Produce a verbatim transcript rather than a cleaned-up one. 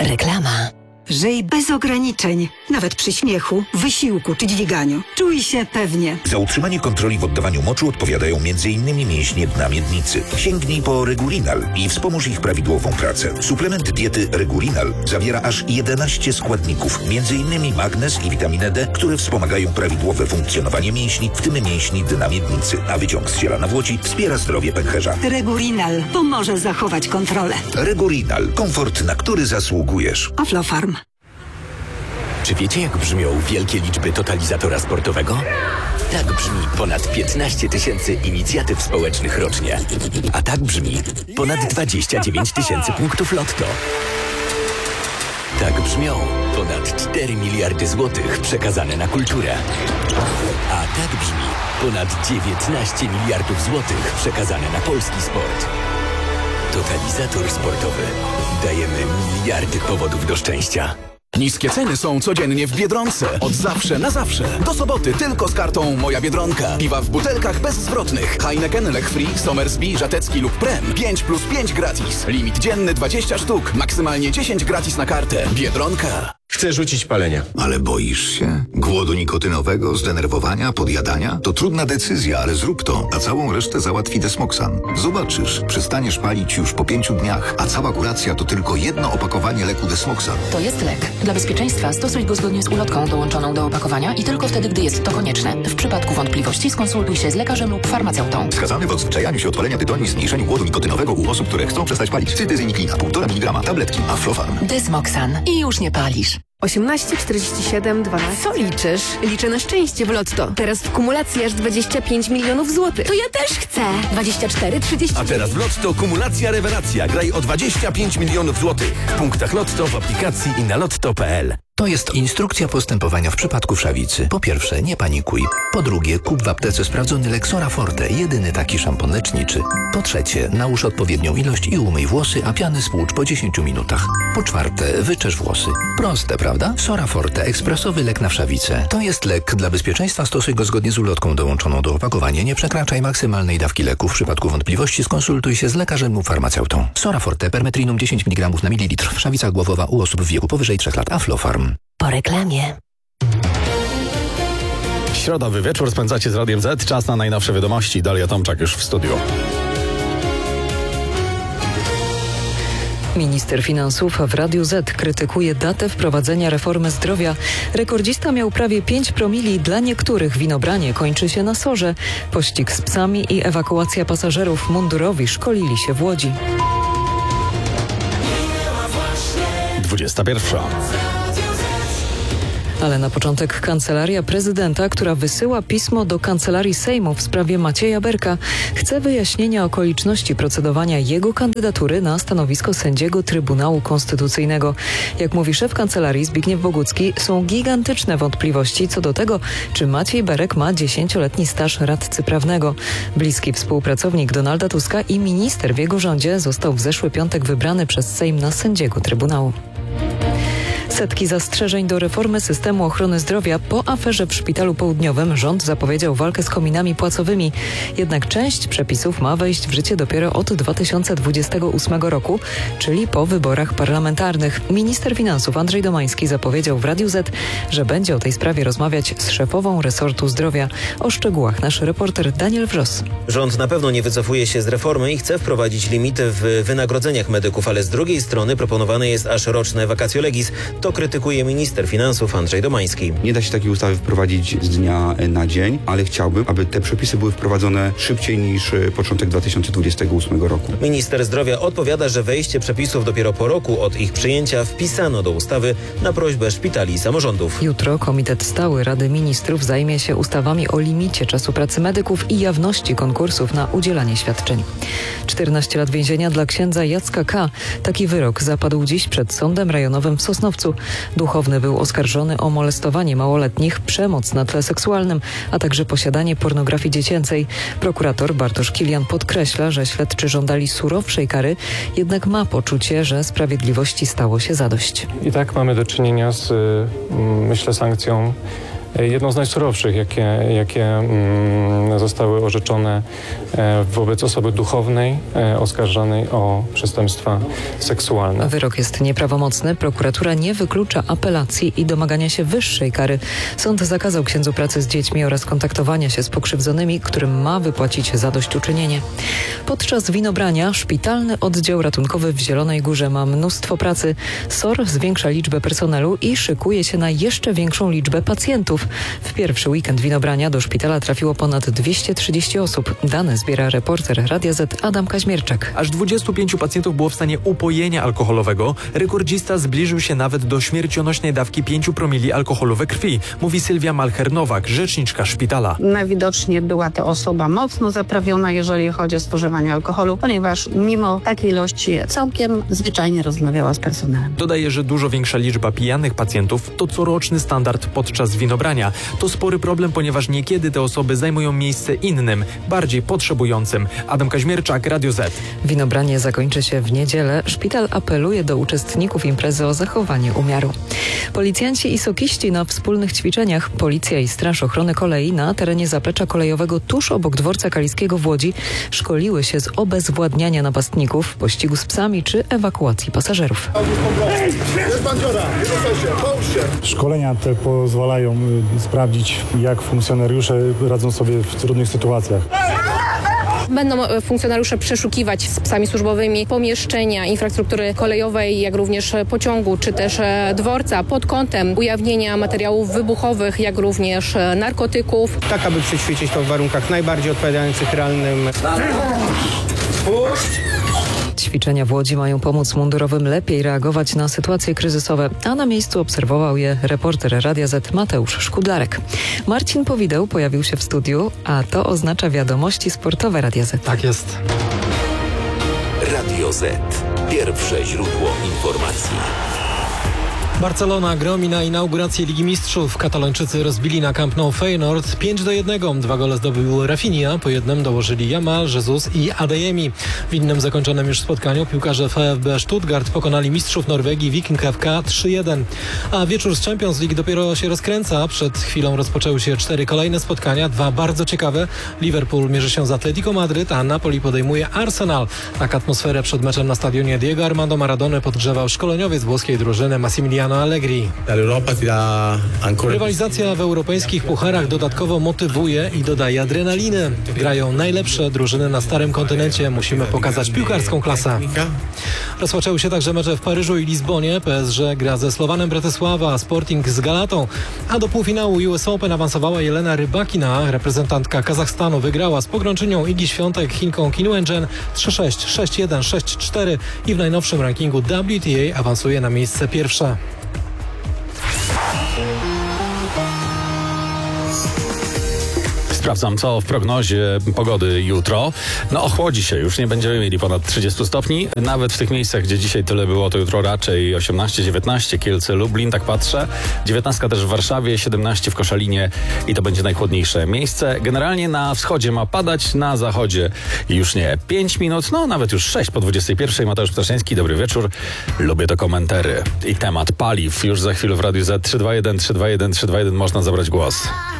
Reklama. Żyj bez ograniczeń, nawet przy śmiechu, wysiłku czy dźwiganiu. Czuj się pewnie. Za utrzymanie kontroli w oddawaniu moczu odpowiadają między innymi mięśnie dna miednicy. Sięgnij po Regulinal i wspomóż ich prawidłową pracę. Suplement diety Regulinal zawiera aż jedenaście składników, między innymi magnez i witaminę D, które wspomagają prawidłowe funkcjonowanie mięśni, w tym mięśni dna miednicy, a wyciąg z ciela nawłoci wspiera zdrowie pęcherza. Regulinal pomoże zachować kontrolę. Regulinal. Komfort, na który zasługujesz. Aflofarm. Czy wiecie, jak brzmią wielkie liczby totalizatora sportowego? Tak brzmi ponad piętnaście tysięcy inicjatyw społecznych rocznie. A tak brzmi ponad dwadzieścia dziewięć tysięcy punktów lotto. Tak brzmią ponad cztery miliardy złotych przekazane na kulturę. A tak brzmi ponad dziewiętnaście miliardów złotych przekazane na polski sport. Totalizator sportowy. Dajemy miliardy powodów do szczęścia. Niskie ceny są codziennie w Biedronce. Od zawsze na zawsze. Do soboty tylko z kartą Moja Biedronka. Piwa w butelkach bezzwrotnych. Heineken, Lech Free, Somersby, Żatecki lub Prem. pięć plus pięć gratis. Limit dzienny dwadzieścia sztuk. Maksymalnie dziesięć gratis na kartę. Biedronka. Chcę rzucić palenia. Ale boisz się? Głodu nikotynowego, zdenerwowania, podjadania? To trudna decyzja, ale zrób to, a całą resztę załatwi Desmoxan. Zobaczysz, przestaniesz palić już po pięciu dniach, a cała kuracja to tylko jedno opakowanie leku Desmoxan. To jest lek. Dla bezpieczeństwa stosuj go zgodnie z ulotką dołączoną do opakowania i tylko wtedy, gdy jest to konieczne. W przypadku wątpliwości skonsultuj się z lekarzem lub farmaceutą. Wskazany w odzwyczajaniu się od palenia tytoniu i zmniejszeniu głodu nikotynowego u osób, które chcą przestać palić. Cytyzyniklina, półtora miligrama, tabletki, Aflofarm. Desmoxan. I już nie palisz. osiemnaście czterdzieści siedem dwanaście. Co liczysz? Liczę na szczęście w Lotto. Teraz w kumulacji aż dwadzieścia pięć milionów złotych. To ja też chcę. dwadzieścia cztery trzydzieści. A teraz w Lotto kumulacja rewelacja. Graj o dwadzieścia pięć milionów złotych. W punktach Lotto, w aplikacji i na lotto kropka p l. To jest instrukcja postępowania w przypadku wszawicy. Po pierwsze, nie panikuj. Po drugie, kup w aptece sprawdzony lek Sora Forte, jedyny taki szampon leczniczy. Po trzecie, nałóż odpowiednią ilość i umyj włosy, a piany spłucz po dziesięciu minutach. Po czwarte, wyczesz włosy. Proste, prawda? Sora Forte, ekspresowy lek na wszawicę. To jest lek. Dla bezpieczeństwa stosuj go zgodnie z ulotką dołączoną do opakowania. Nie przekraczaj maksymalnej dawki leku. W przypadku wątpliwości skonsultuj się z lekarzem lub farmaceutą. Sora Forte, permetrinum dziesięć miligramów na mililitr. Wszawica głowowa u osób w wieku powyżej trzech lat. Aflofarm. Po reklamie. Środowy wieczór spędzacie z Radiem Z. Czas na najnowsze wiadomości. Dalia Tomczak już w studiu. Minister finansów w Radiu Z krytykuje datę wprowadzenia reformy zdrowia. Rekordzista miał prawie pięć promili. Dla niektórych winobranie kończy się na Sorze. Pościg z psami i ewakuacja pasażerów mundurowi szkolili się w Łodzi. dwudziesta pierwsza. Ale na początek Kancelaria Prezydenta, która wysyła pismo do Kancelarii Sejmu w sprawie Macieja Berka, chce wyjaśnienia okoliczności procedowania jego kandydatury na stanowisko sędziego Trybunału Konstytucyjnego. Jak mówi szef Kancelarii Zbigniew Bogucki, są gigantyczne wątpliwości co do tego, czy Maciej Berek ma dziesięcioletni staż radcy prawnego. Bliski współpracownik Donalda Tuska i minister w jego rządzie został w zeszły piątek wybrany przez Sejm na sędziego Trybunału. Setki zastrzeżeń do reformy systemu ochrony zdrowia. Po aferze w Szpitalu Południowym rząd zapowiedział walkę z kominami płacowymi. Jednak część przepisów ma wejść w życie dopiero od dwa tysiące dwudziestego ósmego roku, czyli po wyborach parlamentarnych. Minister finansów Andrzej Domański zapowiedział w Radiu Z, że będzie o tej sprawie rozmawiać z szefową resortu zdrowia. O szczegółach nasz reporter Daniel Wrzos. Rząd na pewno nie wycofuje się z reformy i chce wprowadzić limity w wynagrodzeniach medyków, ale z drugiej strony proponowane jest aż roczne vacatio legis. To krytykuje minister finansów Andrzej Domański. Nie da się takiej ustawy wprowadzić z dnia na dzień, ale chciałbym, aby te przepisy były wprowadzone szybciej niż początek dwa tysiące dwudziestego ósmego roku. Minister zdrowia odpowiada, że wejście przepisów dopiero po roku od ich przyjęcia wpisano do ustawy na prośbę szpitali i samorządów. Jutro Komitet Stały Rady Ministrów zajmie się ustawami o limicie czasu pracy medyków i jawności konkursów na udzielanie świadczeń. czternaście lat więzienia dla księdza Jacka K. Taki wyrok zapadł dziś przed Sądem Rejonowym w Sosnowcu. Duchowny był oskarżony o molestowanie małoletnich, przemoc na tle seksualnym, a także posiadanie pornografii dziecięcej. Prokurator Bartosz Kilian podkreśla, że śledczy żądali surowszej kary, jednak ma poczucie, że sprawiedliwości stało się zadość. I tak mamy do czynienia z, myślę, sankcją jedną z najsurowszych, jakie, jakie mm, zostały orzeczone e, wobec osoby duchownej e, oskarżanej o przestępstwa seksualne. Wyrok jest nieprawomocny. Prokuratura nie wyklucza apelacji i domagania się wyższej kary. Sąd zakazał księdzu pracy z dziećmi oraz kontaktowania się z pokrzywdzonymi, którym ma wypłacić zadośćuczynienie. Podczas winobrania szpitalny oddział ratunkowy w Zielonej Górze ma mnóstwo pracy. S O R zwiększa liczbę personelu i szykuje się na jeszcze większą liczbę pacjentów. W pierwszy weekend winobrania do szpitala trafiło ponad dwieście trzydzieści osób. Dane zbiera reporter Radia Z Adam Kaźmierczak. Aż dwudziestu pięciu pacjentów było w stanie upojenia alkoholowego. Rekordzista zbliżył się nawet do śmiercionośnej dawki pięciu promili alkoholu we krwi, mówi Sylwia Malcher-Nowak, rzeczniczka szpitala. Najwidoczniej była to osoba mocno zaprawiona, jeżeli chodzi o spożywanie alkoholu, ponieważ mimo takiej ilości całkiem zwyczajnie rozmawiała z personelem. Dodaje, że dużo większa liczba pijanych pacjentów to coroczny standard podczas winobrania. To spory problem, ponieważ niekiedy te osoby zajmują miejsce innym, bardziej potrzebującym. Adam Kaźmierczak, Radio Z. Winobranie zakończy się w niedzielę. Szpital apeluje do uczestników imprezy o zachowanie umiaru. Policjanci i sokiści na wspólnych ćwiczeniach. Policja i Straż Ochrony Kolei na terenie zaplecza kolejowego tuż obok dworca Kaliskiego w Łodzi szkoliły się z obezwładniania napastników, pościgu z psami czy ewakuacji pasażerów. Szkolenia te pozwalają sprawdzić, jak funkcjonariusze radzą sobie w trudnych sytuacjach. Będą funkcjonariusze przeszukiwać z psami służbowymi pomieszczenia infrastruktury kolejowej, jak również pociągu, czy też dworca pod kątem ujawnienia materiałów wybuchowych, jak również narkotyków. Tak, aby przećwiczyć to w warunkach najbardziej odpowiadających realnym. Ćwiczenia w Łodzi mają pomóc mundurowym lepiej reagować na sytuacje kryzysowe, a na miejscu obserwował je reporter Radia Z Mateusz Szkudlarek. Marcin Powideł pojawił się w studiu, a to oznacza wiadomości sportowe Radia Z. Tak jest. Radio Z. Pierwsze źródło informacji. Barcelona gromi na inaugurację Ligi Mistrzów. Katalończycy rozbili na Camp Nou Feyenoord pięć do jednego. Dwa gole zdobył Rafinha, po jednym dołożyli Yamal, Jesus i Adeyemi. W innym zakończonym już spotkaniu piłkarze VfB Stuttgart pokonali mistrzów Norwegii Viking F K trzy jeden. A wieczór z Champions League dopiero się rozkręca. Przed chwilą rozpoczęły się cztery kolejne spotkania, dwa bardzo ciekawe. Liverpool mierzy się z Atletico Madryt, a Napoli podejmuje Arsenal. Tak atmosferę przed meczem na stadionie Diego Armando Maradony podgrzewał szkoleniowiec włoskiej drużyny Massimiliano Allegri. Rywalizacja w europejskich pucharach dodatkowo motywuje i dodaje adrenaliny. Grają najlepsze drużyny na starym kontynencie. Musimy pokazać piłkarską klasę. Rozpoczęły się także mecze w Paryżu i Lizbonie. P S G gra ze Slowanem Bratysława, Sporting z Galatą. A do półfinału U S Open awansowała Jelena Rybakina. Reprezentantka Kazachstanu wygrała z pogrączynią Igi Świątek Chinką Kim Wen-jen trzy sześć, sześć jeden, sześć cztery i w najnowszym rankingu W T A awansuje na miejsce pierwsze. Sprawdzam, co w prognozie pogody jutro. No ochłodzi się, już nie będziemy mieli ponad trzydziestu stopni. Nawet w tych miejscach, gdzie dzisiaj tyle było, to jutro raczej osiemnaście dziewiętnaście, Kielce, Lublin, tak patrzę. dziewiętnaście też w Warszawie, siedemnaście w Koszalinie i to będzie najchłodniejsze miejsce. Generalnie na wschodzie ma padać, na zachodzie już nie. pięć minut, no nawet już sześć po dwudziestej pierwszej. Mateusz Ptaszyński, dobry wieczór. Lubię to komentary. I temat paliw już za chwilę w Radiu Z. trzy dwa jeden, trzy dwa jeden, trzy dwa jeden można zabrać głos.